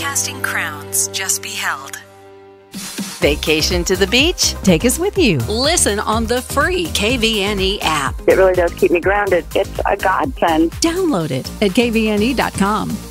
Broadcasting crowns just beheld. Vacation to the beach? Take us with you. Listen on the free KVNE app. It really does keep me grounded. It's a godsend. Download it at kvne.com.